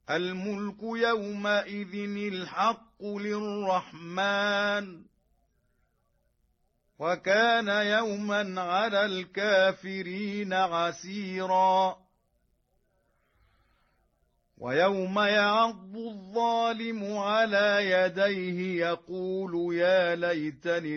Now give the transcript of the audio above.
الملك يومئذ الحق للرحمن وكان يوما على الكافرين عسيرا ويوم يعض الظالم على يديه يقول يا ليتني